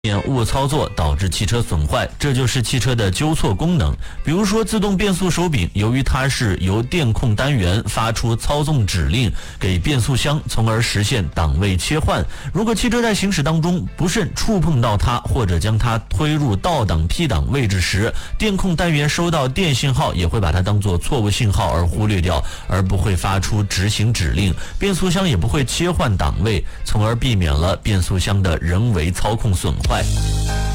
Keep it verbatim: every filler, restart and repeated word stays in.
误操作导致汽车损坏，这就是汽车的纠错功能。比如说自动变速手柄，由于它是由电控单元发出操纵指令给变速箱，从而实现档位切换。如果汽车在行驶当中不慎触碰到它，或者将它推入倒档 P 档位置时，电控单元收到电信号也会把它当作错误信号而忽略掉，而不会发出执行指令，变速箱也不会切换档位，从而避免了变速箱的人为操控损坏。